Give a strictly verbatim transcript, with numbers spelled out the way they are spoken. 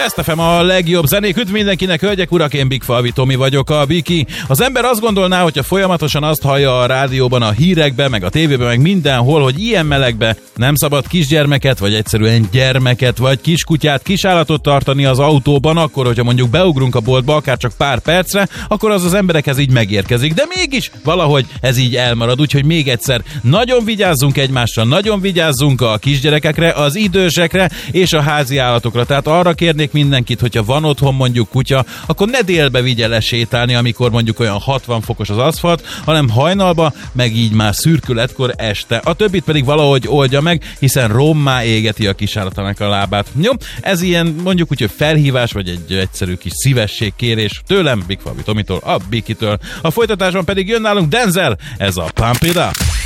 Best ef em a legjobb zenék. Üdv mindenkinek, hölgyek, urak, én Bigfalvi Tomi vagyok, a Biki. Az ember azt gondolná, hogyha folyamatosan azt hallja a rádióban, a hírekben, meg a tévében, meg mindenhol, hogy ilyen melegbe nem szabad kisgyermeket, vagy egyszerűen gyermeket, vagy kiskutyát, kisállatot tartani az autóban, akkor, hogyha mondjuk beugrunk a boltba, akár csak pár percre, akkor az az emberekhez így megérkezik. De mégis valahogy ez így elmarad, úgyhogy még egyszer nagyon vigyázzunk egymásra, nagyon vigyázzunk a kisgyerekekre, az idősekre és a házi állatokra. Tehát arra kérnék mindenkit, hogyha van otthon mondjuk kutya, akkor ne délbe vigye le sétálni, amikor mondjuk olyan hatvan fokos az aszfalt, hanem hajnalba, meg így már szürkületkor este. A többit pedig valahogy oldja meg, hiszen rommá égeti a kisállatának a lábát. Jó? Ez ilyen mondjuk úgy, hogy felhívás, vagy egy egyszerű kis szívességkérés tőlem, Bigfalvi Tomitól, a Bikitől. A folytatásban pedig jön nálunk Denzel, ez a Pump It Up.